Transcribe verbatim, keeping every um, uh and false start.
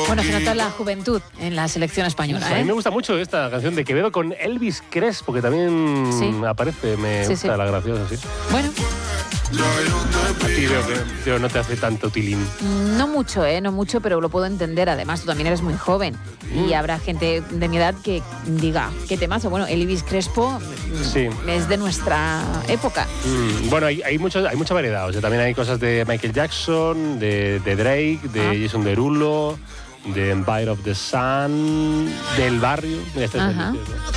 Bueno, se nota la juventud en la selección española, ¿eh? A mí me gusta mucho esta canción de Quevedo con Elvis Crespo, que también sí. aparece, me sí, gusta sí. la graciosa, sí. Bueno. A ti veo que veo, no te hace tanto tilín. No mucho, ¿eh? No mucho, pero lo puedo entender. Además, tú también eres muy joven. Mm. Y habrá gente de mi edad que diga, ¿qué temazo? Bueno, Elvis Crespo sí. es de nuestra época. Mm. Bueno, hay, hay, mucho, hay mucha variedad. O sea, también hay cosas de Michael Jackson, de, de Drake, de ah. Jason Derulo, de Empire of the Sun, del Barrio. Mira, este es delicioso.